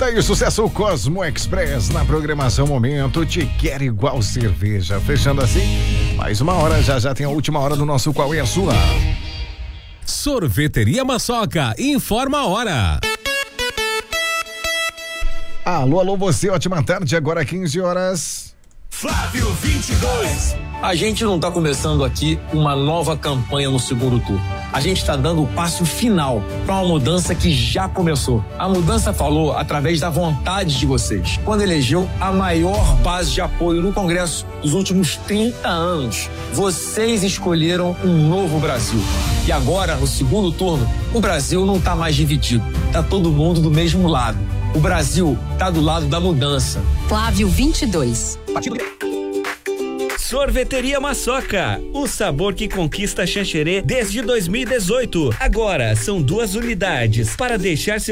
Daí o sucesso Cosmo Express na programação Momento Te Quer Igual Cerveja. Fechando assim, mais uma hora, já tem a última hora do nosso Qual é a Sua? Sorveteria Maçoca, informa a hora. Alô, você, ótima tarde, agora 15 horas. Flávio 22. A gente não está começando aqui uma nova campanha no segundo turno. A gente está dando o passo final para uma mudança que já começou. A mudança falou através da vontade de vocês, quando elegeu a maior base de apoio no Congresso dos últimos 30 anos. Vocês escolheram um novo Brasil. E agora, no segundo turno, o Brasil não está mais dividido. Está todo mundo do mesmo lado. O Brasil está do lado da mudança. Flávio 22. Sorveteria Maçoca, o sabor que conquista Xanxerê desde 2018. Agora são 2 unidades para deixar seu